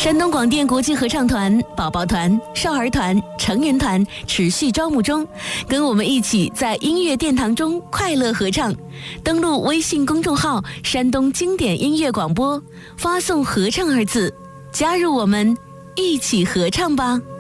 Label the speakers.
Speaker 1: 山东广电国际合唱团、宝宝团、少儿团、成人团持续招募中，跟我们一起在音乐殿堂中快乐合唱。登录微信公众号“山东经典音乐广播”，发送“合唱”2字，加入我们，一起合唱吧。